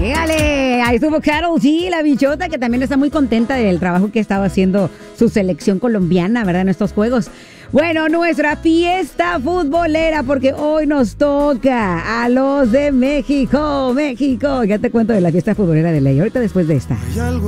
Dígale, ahí estuvo Karol G, la bichota, que también está muy contenta del trabajo que estaba haciendo su selección colombiana, ¿verdad? En estos juegos. Bueno, nuestra fiesta futbolera, porque hoy nos toca a los de México. México, ya te cuento de la fiesta futbolera de ley. Ahorita después de esta.